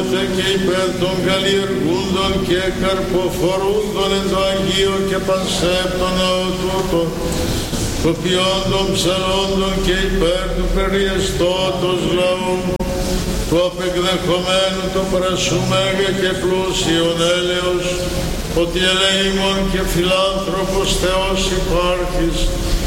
πάντοτε και υπέρ των καλλιεργούντων και καρποφορούντων εν το Αγίο και πασέπτων ναό τούτο, το ποιόν των ψαλόντων και υπέρ του περιεστώτος λαού, του απεκδεχομένου το παρασούμεγα και πλούσιον έλεος, ότι ελεήμων και φιλάνθρωπος Θεός υπάρχεις,